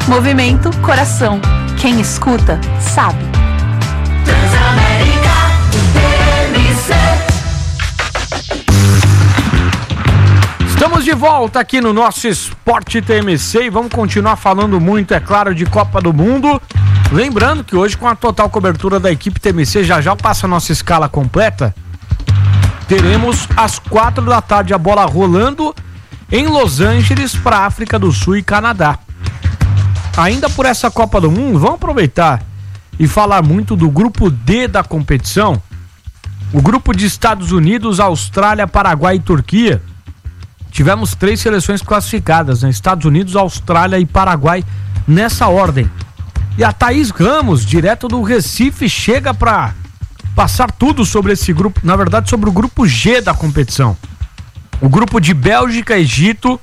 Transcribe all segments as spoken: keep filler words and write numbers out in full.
Movimento Coração. Quem escuta, sabe. Transamérica T M C. Estamos de volta aqui no nosso Esporte T M C e vamos continuar falando muito, é claro, de Copa do Mundo. Lembrando que hoje, com a total cobertura da equipe T M C, já já passa a nossa escala completa. Teremos às quatro da tarde a bola rolando em Los Angeles para África do Sul e Canadá. Ainda por essa Copa do Mundo, vamos aproveitar e falar muito do grupo D da competição. O grupo de Estados Unidos, Austrália, Paraguai e Turquia. Tivemos três seleções classificadas, né? Estados Unidos, Austrália e Paraguai, nessa ordem. E a Thaís Ramos, direto do Recife, chega para passar tudo sobre esse grupo, na verdade sobre o grupo G da competição. O grupo de Bélgica, Egito,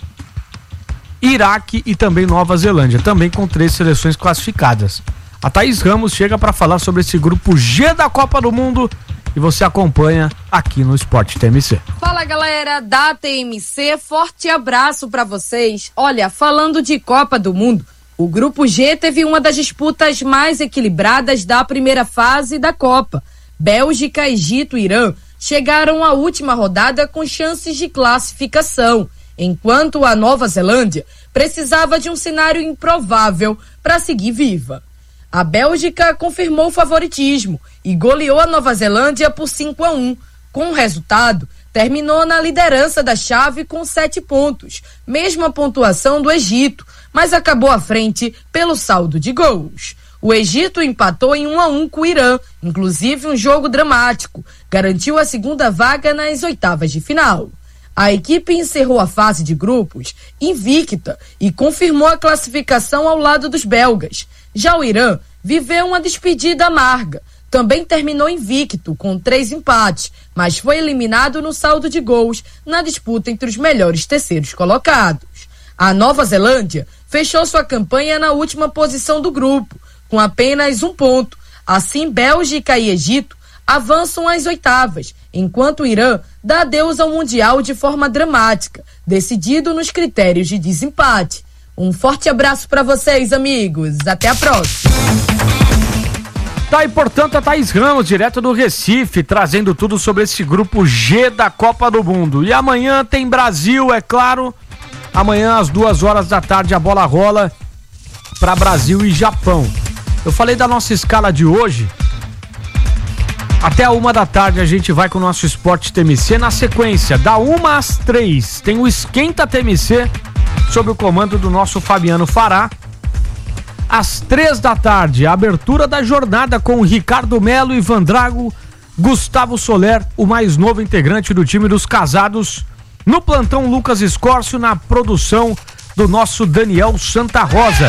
Iraque e também Nova Zelândia, também com três seleções classificadas. A Thaís Ramos chega para falar sobre esse grupo G da Copa do Mundo e você acompanha aqui no Esporte T M C. Fala, galera da T M C, forte abraço para vocês. Olha, falando de Copa do Mundo, o grupo G teve uma das disputas mais equilibradas da primeira fase da Copa. Bélgica, Egito e Irã chegaram à última rodada com chances de classificação, enquanto a Nova Zelândia precisava de um cenário improvável para seguir viva. A Bélgica confirmou o favoritismo e goleou a Nova Zelândia por cinco a um. Com o resultado, terminou na liderança da chave com sete pontos, mesma pontuação do Egito, mas acabou à frente pelo saldo de gols. O Egito empatou em um a um com o Irã, inclusive um jogo dramático, garantiu a segunda vaga nas oitavas de final. A equipe encerrou a fase de grupos invicta e confirmou a classificação ao lado dos belgas. Já o Irã viveu uma despedida amarga. Também terminou invicto, com três empates, mas foi eliminado no saldo de gols na disputa entre os melhores terceiros colocados. A Nova Zelândia fechou sua campanha na última posição do grupo, com apenas um ponto. Assim, Bélgica e Egito avançam às oitavas, enquanto o Irã dá adeus ao Mundial de forma dramática, decidido nos critérios de desempate. Um forte abraço para vocês, amigos. Até a próxima. Tá, e portanto a Thaís Ramos, direto do Recife, trazendo tudo sobre esse grupo G da Copa do Mundo. E amanhã tem Brasil, é claro. Amanhã às duas horas da tarde a bola rola para Brasil e Japão. Eu falei da nossa escala de hoje. Até a uma da tarde a gente vai com o nosso Esporte T M C. Na sequência, da uma às três, tem o Esquenta T M C, sob o comando do nosso Fabiano Fará. Às três da tarde, a abertura da jornada com o Ricardo Melo, Ivan Drago, Gustavo Soler, o mais novo integrante do time dos casados. No plantão, Lucas Escórcio, na produção do nosso Daniel Santa Rosa.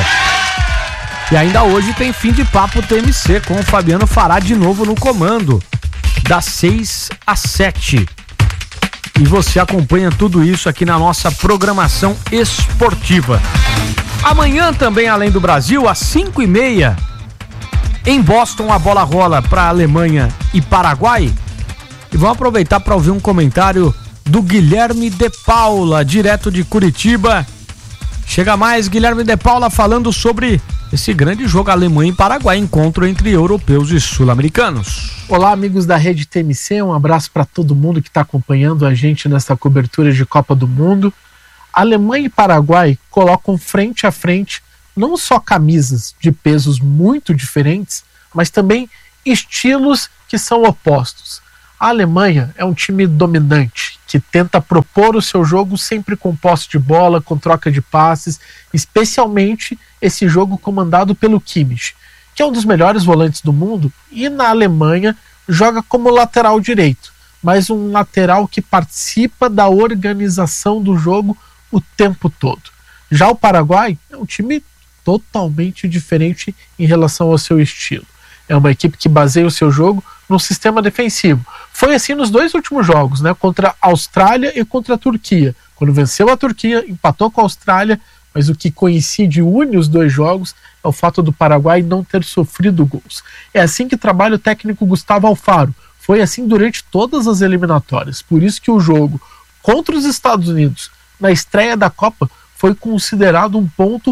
E ainda hoje tem fim de papo T M C com o Fabiano Fará de novo no comando, das seis às sete. E você acompanha tudo isso aqui na nossa programação esportiva. Amanhã também, além do Brasil, às cinco e meia, em Boston, a bola rola para Alemanha e Paraguai. E vamos aproveitar para ouvir um comentário do Guilherme de Paula, direto de Curitiba. Chega mais, Guilherme de Paula, falando sobre esse grande jogo Alemanha e Paraguai, encontro entre europeus e sul-americanos. Olá, amigos da Rede T M C, um abraço para todo mundo que está acompanhando a gente nessa cobertura de Copa do Mundo. Alemanha e Paraguai colocam frente a frente não só camisas de pesos muito diferentes, mas também estilos que são opostos. A Alemanha é um time dominante, que tenta propor o seu jogo sempre com posse de bola, com troca de passes, especialmente esse jogo comandado pelo Kimmich, que é um dos melhores volantes do mundo, e na Alemanha joga como lateral direito, mas um lateral que participa da organização do jogo o tempo todo. Já o Paraguai é um time totalmente diferente em relação ao seu estilo. É uma equipe que baseia o seu jogo num sistema defensivo. Foi assim nos dois últimos jogos, né? Contra a Austrália e contra a Turquia. Quando venceu a Turquia, empatou com a Austrália, mas o que coincide e une os dois jogos é o fato do Paraguai não ter sofrido gols. É assim que trabalha o técnico Gustavo Alfaro. Foi assim durante todas as eliminatórias. Por isso que o jogo contra os Estados Unidos, na estreia da Copa, foi considerado um ponto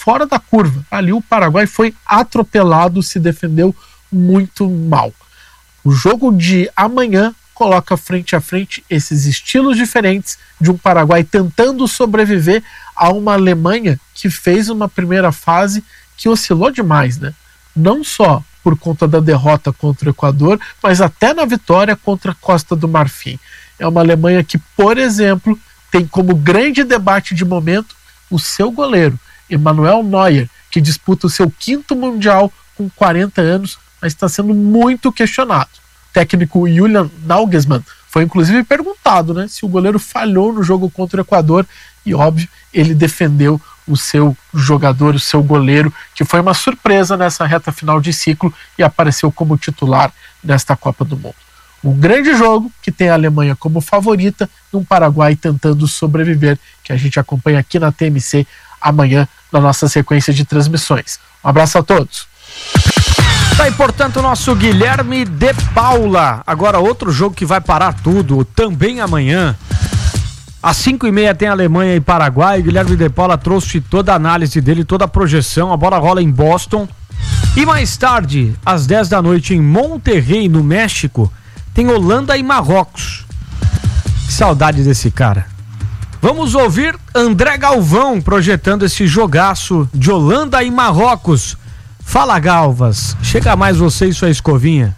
fora da curva. Ali o Paraguai foi atropelado, se defendeu muito mal. O jogo de amanhã coloca frente a frente esses estilos diferentes de um Paraguai tentando sobreviver a uma Alemanha que fez uma primeira fase que oscilou demais, né? Não só por conta da derrota contra o Equador, mas até na vitória contra a Costa do Marfim. É uma Alemanha que, por exemplo, tem como grande debate de momento o seu goleiro, Emanuel Neuer, que disputa o seu quinto Mundial com quarenta anos, mas está sendo muito questionado. O técnico Julian Nagelsmann foi inclusive perguntado, né, se o goleiro falhou no jogo contra o Equador, e óbvio, ele defendeu o seu jogador, o seu goleiro, que foi uma surpresa nessa reta final de ciclo e apareceu como titular nesta Copa do Mundo. Um grande jogo que tem a Alemanha como favorita e um Paraguai tentando sobreviver, que a gente acompanha aqui na T M C amanhã na nossa sequência de transmissões. Um abraço a todos. Tá aí, portanto, o nosso Guilherme de Paula. Agora outro jogo que vai parar tudo, também amanhã. Às cinco e meia tem Alemanha e Paraguai. O Guilherme de Paula trouxe toda a análise dele, toda a projeção. A bola rola em Boston. E mais tarde, às dez da noite, em Monterrey, no México, tem Holanda e Marrocos. Que saudade desse cara. Vamos ouvir André Galvão projetando esse jogaço de Holanda e Marrocos. Fala, Galvas. Chega mais você e sua escovinha.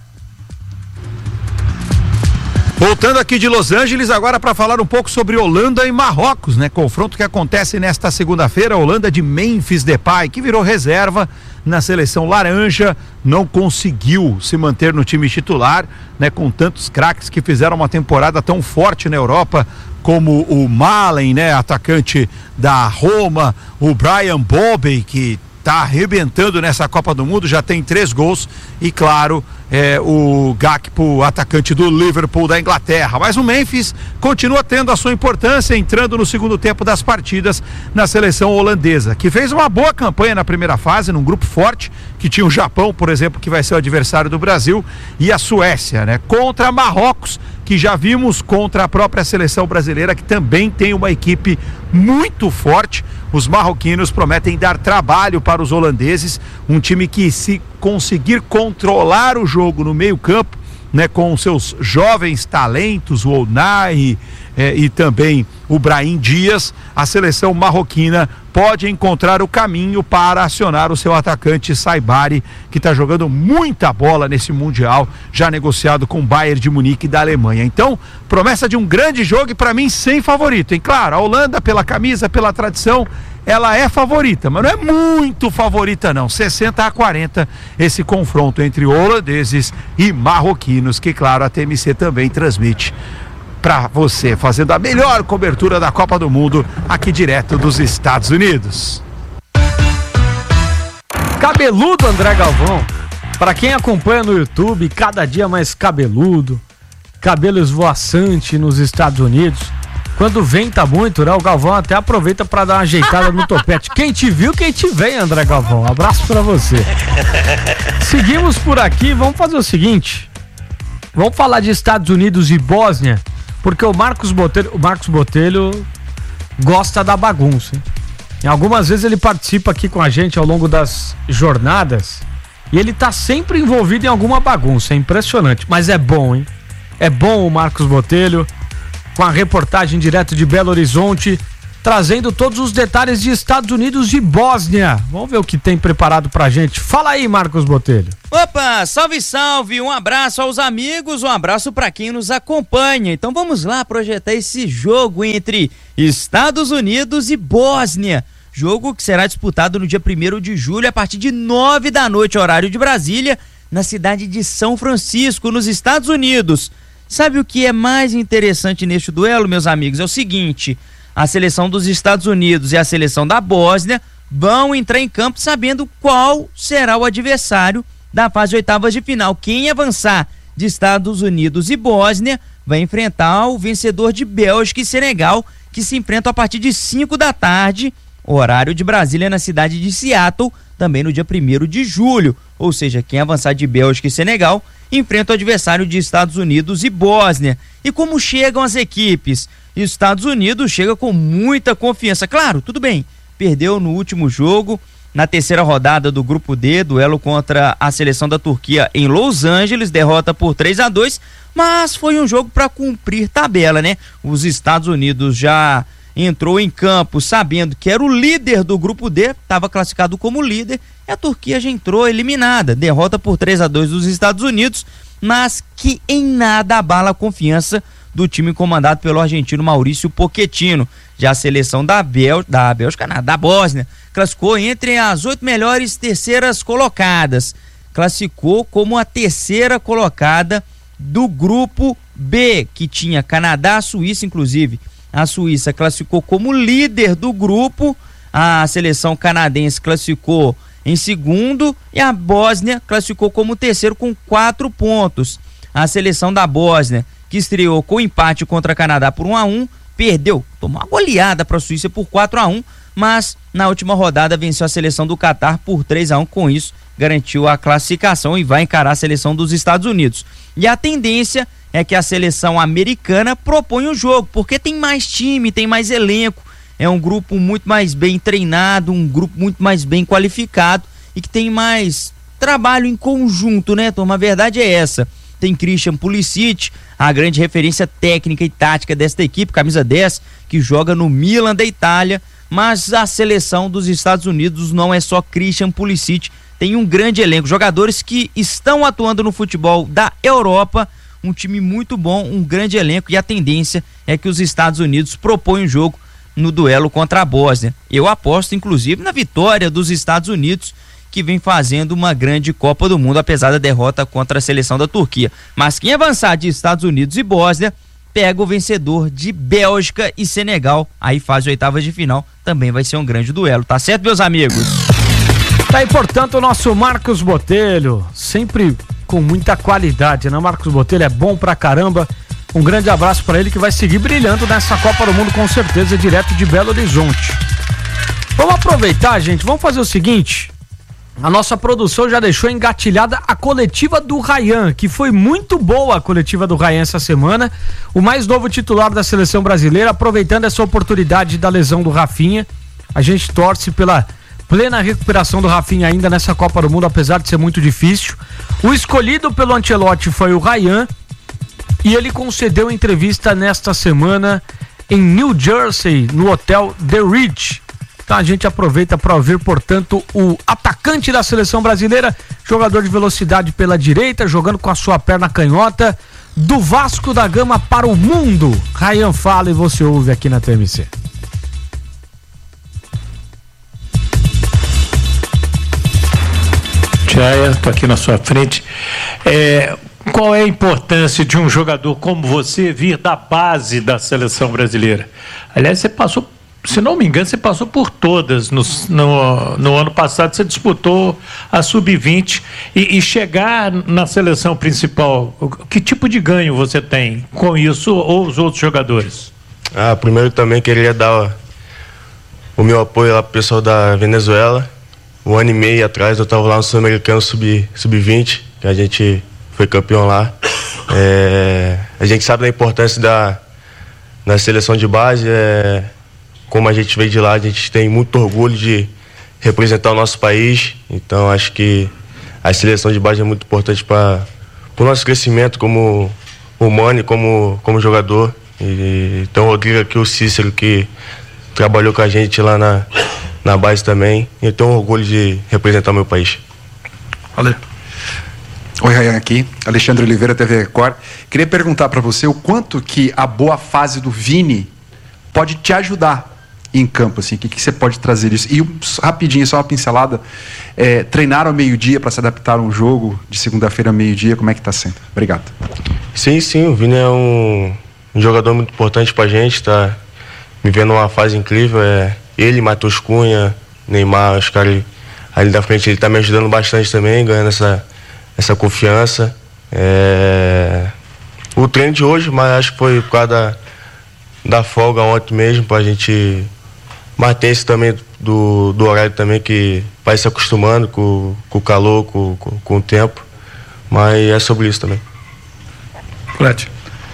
Voltando aqui de Los Angeles agora para falar um pouco sobre Holanda e Marrocos, né? Confronto que acontece nesta segunda-feira. Holanda de Memphis Depay, que virou reserva na seleção laranja, não conseguiu se manter no time titular, né? Com tantos craques que fizeram uma temporada tão forte na Europa, como o Malen, né? Atacante da Roma, o Brian Bobby, que tá arrebentando nessa Copa do Mundo, já tem três gols, e claro, é, o Gakpo, atacante do Liverpool da Inglaterra. Mas o Memphis continua tendo a sua importância, entrando no segundo tempo das partidas na seleção holandesa, que fez uma boa campanha na primeira fase, num grupo forte, que tinha o Japão, por exemplo, que vai ser o adversário do Brasil, e a Suécia, né? Contra Marrocos, que já vimos contra a própria seleção brasileira, que também tem uma equipe muito forte. Os marroquinos prometem dar trabalho para os holandeses, um time que, se conseguir controlar o jogo no meio campo, né, com seus jovens talentos, o Unai eh, e também o Brahim Dias, a seleção marroquina pode encontrar o caminho para acionar o seu atacante Saibari, que está jogando muita bola nesse Mundial, já negociado com o Bayern de Munique da Alemanha. Então, promessa de um grande jogo e, para mim, sem favorito, hein? Claro, a Holanda, pela camisa, pela tradição, ela é favorita, mas não é muito favorita não, sessenta a quarenta esse confronto entre holandeses e marroquinos, que claro, a T M C também transmite para você, fazendo a melhor cobertura da Copa do Mundo aqui direto dos Estados Unidos. Cabeludo André Galvão, para quem acompanha no YouTube, cada dia mais cabeludo, cabelo esvoaçante nos Estados Unidos. Quando venta muito, né? O Galvão até aproveita para dar uma ajeitada no topete. Quem te viu, quem te vem, André Galvão. Um abraço para você. Seguimos por aqui, vamos fazer o seguinte. Vamos falar de Estados Unidos e Bósnia, porque o Marcos Botelho, o Marcos Botelho gosta da bagunça, hein? E algumas vezes ele participa aqui com a gente ao longo das jornadas e ele tá sempre envolvido em alguma bagunça. É impressionante, mas é bom, hein? É bom o Marcos Botelho, com a reportagem direto de Belo Horizonte, trazendo todos os detalhes de Estados Unidos e Bósnia. Vamos ver o que tem preparado pra gente. Fala aí, Marcos Botelho. Opa, salve, salve, um abraço aos amigos, um abraço pra quem nos acompanha. Então vamos lá projetar esse jogo entre Estados Unidos e Bósnia. Jogo que será disputado no dia primeiro de julho, a partir de nove da noite, horário de Brasília, na cidade de São Francisco, nos Estados Unidos. Sabe o que é mais interessante neste duelo, meus amigos? É o seguinte: a seleção dos Estados Unidos e a seleção da Bósnia vão entrar em campo sabendo qual será o adversário da fase oitavas de final. Quem avançar de Estados Unidos e Bósnia vai enfrentar o vencedor de Bélgica e Senegal, que se enfrentam a partir de cinco da tarde, horário de Brasília, na cidade de Seattle, também no dia primeiro de julho. Ou seja, quem avançar de Bélgica e Senegal enfrenta o adversário de Estados Unidos e Bósnia. E como chegam as equipes? Estados Unidos chega com muita confiança. Claro, tudo bem, perdeu no último jogo, na terceira rodada do Grupo D, duelo contra a seleção da Turquia em Los Angeles, derrota por três a dois, mas foi um jogo para cumprir tabela, né? Os Estados Unidos já entrou em campo sabendo que era o líder do Grupo D, estava classificado como líder, e a Turquia já entrou eliminada, derrota por três a dois dos Estados Unidos, mas que em nada abala a confiança do time comandado pelo argentino Maurício Pochettino. Já a seleção da, Bel... da Bélgica, não, da Bósnia, classificou entre as oito melhores terceiras colocadas, classificou como a terceira colocada do Grupo B, que tinha Canadá, Suíça, inclusive a Suíça classificou como líder do grupo, a seleção canadense classificou em segundo e a Bósnia classificou como terceiro com quatro pontos. A seleção da Bósnia, que estreou com empate contra o Canadá por um a um, perdeu, tomou uma goleada para a Suíça por quatro a um, mas na última rodada venceu a seleção do Catar por três a um, com isso garantiu a classificação e vai encarar a seleção dos Estados Unidos. E a tendência é que a seleção americana propõe o jogo, porque tem mais time, tem mais elenco, é um grupo muito mais bem treinado, um grupo muito mais bem qualificado e que tem mais trabalho em conjunto, né, Tom? A verdade é essa. Tem Christian Pulisic, a grande referência técnica e tática desta equipe, camisa dez, que joga no Milan da Itália, mas a seleção dos Estados Unidos não é só Christian Pulisic, tem um grande elenco, jogadores que estão atuando no futebol da Europa, um time muito bom, um grande elenco, e a tendência é que os Estados Unidos propõem o jogo no duelo contra a Bósnia. Eu aposto, inclusive, na vitória dos Estados Unidos, que vem fazendo uma grande Copa do Mundo, apesar da derrota contra a seleção da Turquia. Mas quem avançar de Estados Unidos e Bósnia, pega o vencedor de Bélgica e Senegal, aí faz oitavas de final, também vai ser um grande duelo, tá certo, meus amigos? Tá aí, portanto, o nosso Marcos Botelho, sempre com muita qualidade, né? Marcos Botelho é bom pra caramba. Um grande abraço pra ele, que vai seguir brilhando nessa Copa do Mundo, com certeza, direto de Belo Horizonte. Vamos aproveitar, gente, vamos fazer o seguinte: a nossa produção já deixou engatilhada a coletiva do Ryan, que foi muito boa a coletiva do Ryan essa semana, o mais novo titular da seleção brasileira, aproveitando essa oportunidade da lesão do Rafinha. A gente torce pela plena recuperação do Rafinha ainda nessa Copa do Mundo, apesar de ser muito difícil. O escolhido pelo Ancelotti foi o Ryan, e ele concedeu entrevista nesta semana em New Jersey, no hotel The Ridge. Então a gente aproveita para ouvir, portanto, o atacante da seleção brasileira, jogador de velocidade pela direita, jogando com a sua perna canhota, do Vasco da Gama para o mundo. Ryan fala e você ouve aqui na T M C. Tiaia, tô aqui na sua frente. É, qual é a importância de um jogador como você vir da base da seleção brasileira? Aliás, você passou, se não me engano, você passou por todas. No, no, no ano passado você disputou a sub vinte e, e chegar na seleção principal, que tipo de ganho você tem com isso ou os outros jogadores? Ah, primeiro também queria dar o meu apoio lá pro pessoal da Venezuela. Um ano e meio atrás eu estava lá no Sul-Americano sub vinte, que a gente foi campeão lá. É, a gente sabe da importância da, da seleção de base. É, como a gente veio de lá, a gente tem muito orgulho de representar o nosso país. Então acho que a seleção de base é muito importante para o nosso crescimento como humano e como, como jogador. E, então o Rodrigo aqui, o Cícero, que trabalhou com a gente lá na, na base também. E eu tenho orgulho de representar o meu país. Valeu. Oi, Ryan aqui, Alexandre Oliveira, T V Record. Queria perguntar para você o quanto que a boa fase do Vini pode te ajudar em campo, assim, o que, que você pode trazer isso? E rapidinho, só uma pincelada, é, treinar ao meio-dia para se adaptar a um jogo de segunda-feira ao meio-dia, como é que está sendo? Obrigado. Sim, sim, o Vini é um, um jogador muito importante para a gente, está vivendo uma fase incrível. É, ele, Matheus Cunha, Neymar, os caras ali da frente, ele está me ajudando bastante também, ganhando essa, essa confiança. É, o treino de hoje, mas acho que foi por causa da, da folga ontem mesmo, para a gente manter esse também do, do horário também, que vai se acostumando com, com o calor, com, com, com o tempo, mas é sobre isso também. Nicolete.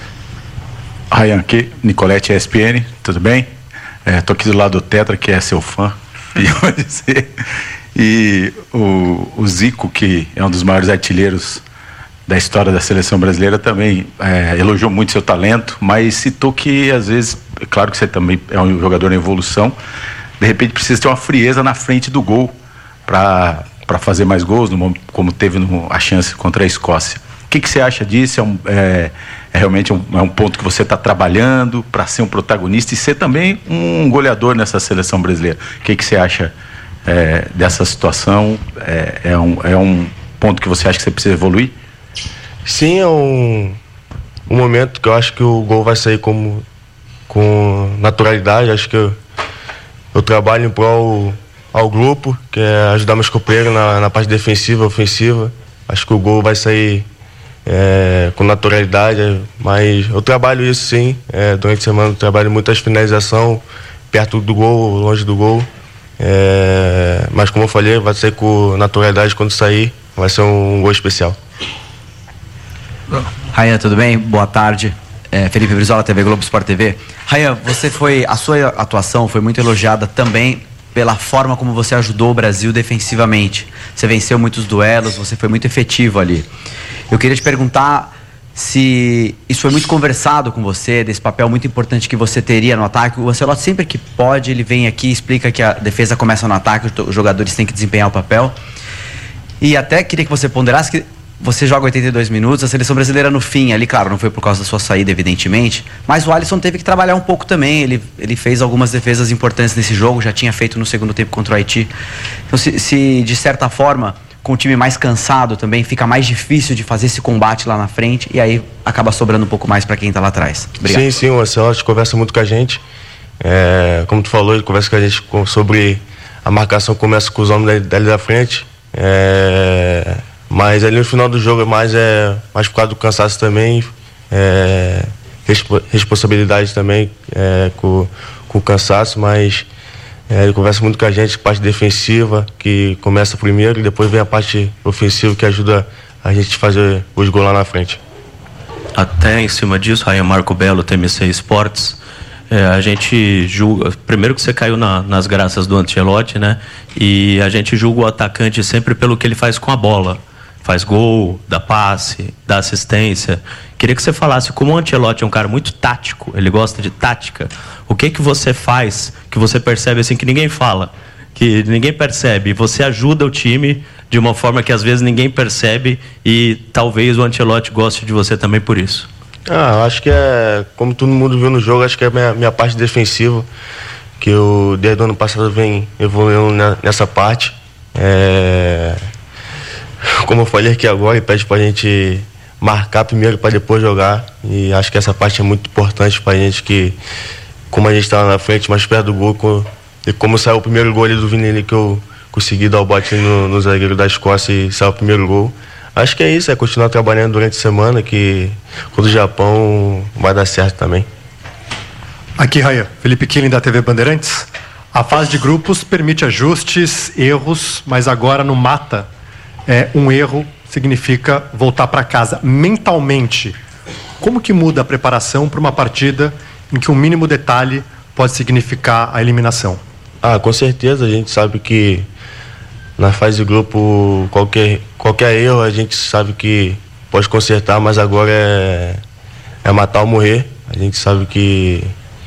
Ryan aqui, Nicolete, E S P N, tudo bem? É, tô aqui do lado do Tetra, que é seu fã, e, E o, o Zico, que é um dos maiores artilheiros da história da seleção brasileira, também é, elogiou muito seu talento, mas citou que às vezes, é claro que você também é um jogador em evolução, de repente precisa ter uma frieza na frente do gol para para fazer mais gols, no, como teve no, a chance contra a Escócia. O que, que você acha disso? É, um, é, é realmente um, é um ponto que você está trabalhando para ser um protagonista e ser também um goleador nessa seleção brasileira. O que, que você acha é, dessa situação? É, é, um, é um ponto que você acha que você precisa evoluir? Sim, é um, um momento que eu acho que o gol vai sair como, com naturalidade. Acho que eu, eu trabalho em prol ao grupo, que é ajudar meus companheiros na, na parte defensiva, ofensiva. Acho que o gol vai sair é, com naturalidade, mas eu trabalho isso sim. É, durante a semana eu trabalho muitas finalização perto do gol, longe do gol. É, mas como eu falei, vai sair com naturalidade quando sair, vai ser um, um gol especial. Rayan, tudo bem? Boa tarde. É, Felipe Brizola, T V Globo Sport T V. Rayan, você foi, a sua atuação foi muito elogiada também pela forma como você ajudou o Brasil defensivamente. Você venceu muitos duelos, você foi muito efetivo ali. Eu queria te perguntar se isso foi muito conversado com você, desse papel muito importante que você teria no ataque. O Ancelotti, sempre que pode, ele vem aqui e explica que a defesa começa no ataque, os jogadores têm que desempenhar o papel. E até queria que você ponderasse que você joga oitenta e dois minutos, a seleção brasileira no fim ali, claro, não foi por causa da sua saída, evidentemente, mas o Alisson teve que trabalhar um pouco também, ele, ele fez algumas defesas importantes nesse jogo, já tinha feito no segundo tempo contra o Haiti. Então se, se de certa forma, com o time mais cansado também, fica mais difícil de fazer esse combate lá na frente, e aí acaba sobrando um pouco mais para quem tá lá atrás. Obrigado. Sim, sim, o Ancelotti conversa muito com a gente, é, como tu falou, ele conversa com a gente sobre a marcação, começa com os homens dali da frente, é... mas ali no final do jogo é mais, é, mais por causa do cansaço também, é, resp- responsabilidade também é, com, com o cansaço, mas é, ele conversa muito com a gente, parte defensiva, que começa primeiro, e depois vem a parte ofensiva que ajuda a gente a fazer os gols lá na frente. Até em cima disso, Rayan, Marco Belo, T M C Esportes, é, a gente julga, primeiro que você caiu na, nas graças do Ancelotti, né? E a gente julga o atacante sempre pelo que ele faz com a bola. Faz gol, dá passe, dá assistência. Queria que você falasse como o Ancelotti é um cara muito tático, ele gosta de tática. O que que você faz que você percebe assim que ninguém fala, que ninguém percebe? Você ajuda o time de uma forma que às vezes ninguém percebe e talvez o Ancelotti goste de você também por isso. Ah, acho que é, como todo mundo viu no jogo, acho que é a minha, minha parte defensiva, que eu desde o ano passado venho evoluindo nessa parte. É... Como eu falei aqui agora, ele pede pra gente marcar primeiro para depois jogar, e acho que essa parte é muito importante pra gente, que como a gente tá lá na frente, mais perto do gol, e como saiu o primeiro gol ali do Vini ali, que eu consegui dar o bote no, no zagueiro da Escócia e saiu o primeiro gol, acho que é isso, é continuar trabalhando durante a semana, que quando o Japão vai dar certo também. Aqui, Rayan, Felipe Killing da T V Bandeirantes. A fase de grupos permite ajustes, erros, mas agora no mata, É, um erro significa voltar para casa. Mentalmente, como que muda a preparação para uma partida em que um mínimo detalhe pode significar a eliminação? Ah, com certeza, a gente sabe que na fase de grupo qualquer, qualquer erro a gente sabe que pode consertar, mas agora é, é matar ou morrer. A gente sabe que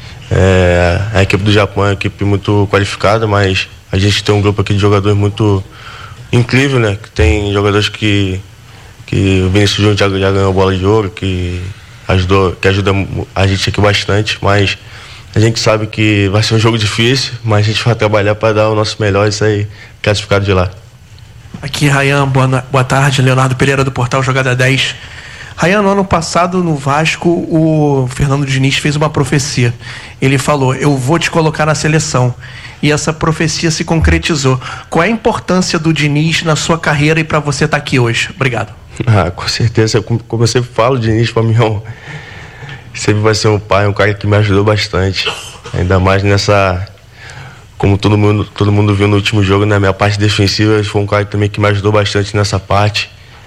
é, a equipe do Japão é uma equipe muito qualificada, mas a gente tem um grupo aqui de jogadores muito incrível, né? Que tem jogadores que, que o Vinícius Júnior já, já ganhou bola de ouro, que ajudou, que ajuda a gente aqui bastante, mas a gente sabe que vai ser um jogo difícil, mas a gente vai trabalhar para dar o nosso melhor e sair classificado de lá. Aqui, Rayan, boa, boa tarde, Leonardo Pereira do portal Jogada dez. Rayan, no ano passado no Vasco, o Fernando Diniz fez uma profecia. Ele falou: eu vou te colocar na seleção. E essa profecia se concretizou. Qual é a importância do Diniz na sua carreira e para você estar aqui hoje? Obrigado. Ah, com certeza. Como, como eu sempre falo, o Diniz para mim é um, sempre vai ser um pai, um cara que me ajudou bastante. Ainda mais nessa, como todo mundo, todo mundo viu no último jogo, na minha parte defensiva, ele foi um cara também que me ajudou bastante nessa parte.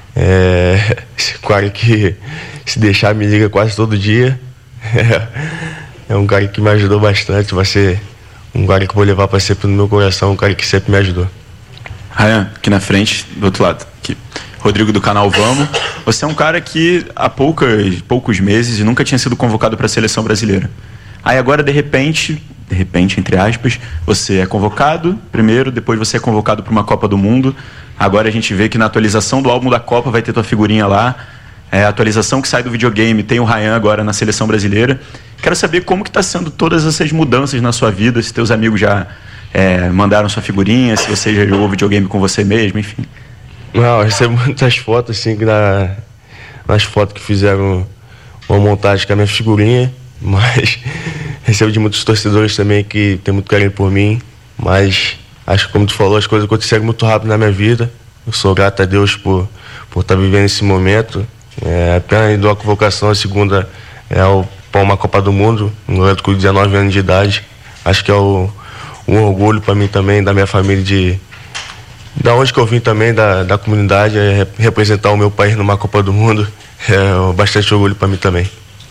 É, esse cara que, se deixar, me liga quase todo dia. É, é um cara que me ajudou bastante, vai ser um cara que eu vou levar para sempre no meu coração, um cara que sempre me ajudou. Ryan, aqui na frente, do outro lado. Aqui. Rodrigo do canal Vamos. Você é um cara que há poucas, poucos meses nunca tinha sido convocado para a seleção brasileira. Aí agora, de repente, de repente, entre aspas, você é convocado primeiro, depois você é convocado para uma Copa do Mundo. Agora a gente vê que na atualização do álbum da Copa vai ter tua figurinha lá. É, a atualização que sai do videogame tem o Ryan agora na seleção brasileira. Quero saber como que está sendo todas essas mudanças na sua vida, se teus amigos já é, mandaram sua figurinha, se você já jogou videogame com você mesmo, enfim. Não, eu recebo muitas fotos, assim, na, nas fotos que fizeram uma montagem com a minha figurinha, mas recebo de muitos torcedores também que tem muito carinho por mim, mas acho que, como tu falou, as coisas aconteceram muito rápido na minha vida. Eu sou grato a Deus por por estar vivendo esse momento. É, apenas dou a convocação, a segunda é para uma Copa do Mundo, um garoto com dezenove anos de idade. Acho que é o, um orgulho para mim também, da minha família, de da onde que eu vim também, da, da comunidade, é representar o meu país numa Copa do Mundo. É bastante orgulho para mim também.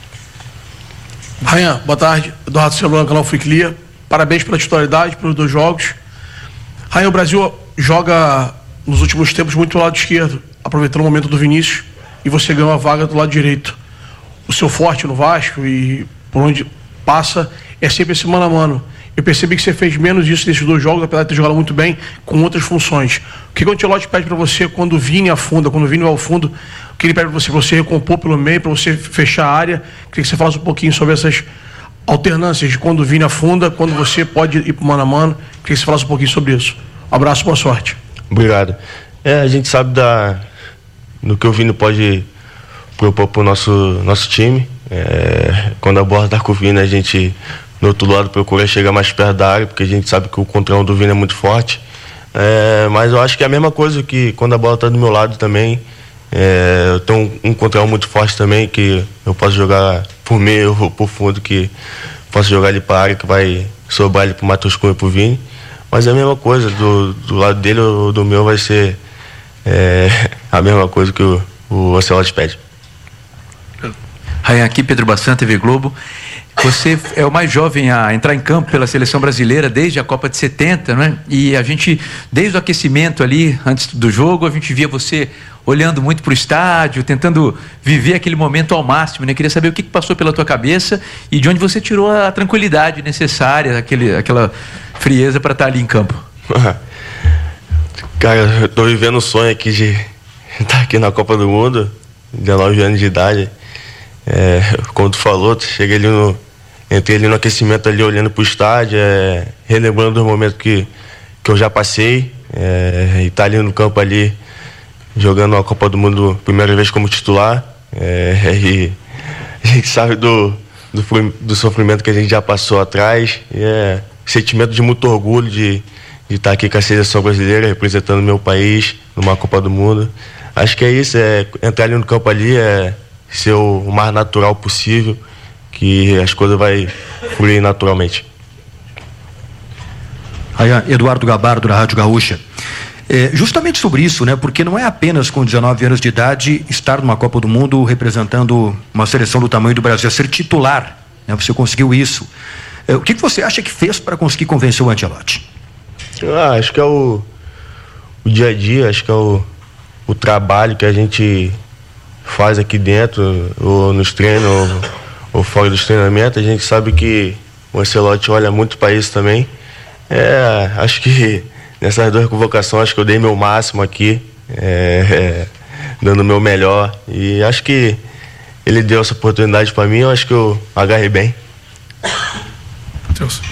Ryan, boa tarde. Eduardo Celona, canal Fui Clear. Parabéns pela titularidade, pelos dois jogos. Ryan, o Brasil joga nos últimos tempos muito do lado esquerdo, aproveitando o momento do Vinícius, e você ganhou a vaga do lado direito. O seu forte no Vasco e por onde passa é sempre esse mano a mano. Eu percebi que você fez menos isso nesses dois jogos, apesar de ter jogado muito bem com outras funções. O que o Ancelotti pede para você quando o Vini afunda, quando o Vini vai ao fundo, o que ele pede para você, para você recompor pelo meio, para você fechar a área? Queria que você falasse um pouquinho sobre essas alternâncias de quando o Vini afunda, quando você pode ir para o mano a mano. Queria que você falasse um pouquinho sobre isso. Um abraço, boa sorte. Obrigado. É, a gente sabe da, do que o Vini pode propor para o nosso, nosso time. É, quando a bola está com o Vini, a gente, do outro lado, procura chegar mais perto da área, porque a gente sabe que o controle do Vini é muito forte. É, mas eu acho que é a mesma coisa que quando a bola está do meu lado também. É, eu tenho um, um controle muito forte também, que eu posso jogar por meio ou por fundo, que posso jogar ali para a área, que vai sobrar ali para o Matheus Cunha e para o Vini. Mas é a mesma coisa, do, do lado dele ou do meu vai ser é, a mesma coisa que o, o Ancelotti pede. Ryan, aqui Pedro Bassan, T V Globo. Você é o mais jovem a entrar em campo pela seleção brasileira desde a Copa de setenta, né? E a gente, desde o aquecimento ali, antes do jogo, a gente via você olhando muito para o estádio, tentando viver aquele momento ao máximo, né? Queria saber o que passou pela tua cabeça e de onde você tirou a tranquilidade necessária, aquele, aquela frieza para estar ali em campo. Cara, eu tô vivendo um sonho aqui de estar aqui na Copa do Mundo, dezenove anos de idade. É, como tu falou, tu chega ali no, entrei ali no aquecimento ali olhando pro estádio, é, relembrando os momentos que, que eu já passei, é, e tá ali no campo ali jogando a Copa do Mundo primeira vez como titular, é, e a gente sabe do, do, do sofrimento que a gente já passou atrás, e é sentimento de muito orgulho de de estar aqui com a seleção brasileira representando o meu país numa Copa do Mundo. Acho que é isso, é entrar ali no campo ali, é ser o mais natural possível, que as coisas vão fluir naturalmente. Aí, Eduardo Gabardo, da Rádio Gaúcha. É, justamente sobre isso, né? Porque não é apenas com dezenove anos de idade estar numa Copa do Mundo representando uma seleção do tamanho do Brasil, é ser titular, né? Você conseguiu isso. É, o que, que você acha que fez para conseguir convencer o Ancelotti? Ah, acho que é o, o dia a dia, acho que é o, o trabalho que a gente faz aqui dentro, ou nos treinos, ou, ou fora dos treinamentos. A gente sabe que o Ancelotti olha muito para isso também. É, acho que nessas duas convocações, acho que eu dei meu máximo aqui, é, é, dando o meu melhor. E acho que ele deu essa oportunidade para mim, eu acho que eu agarrei bem.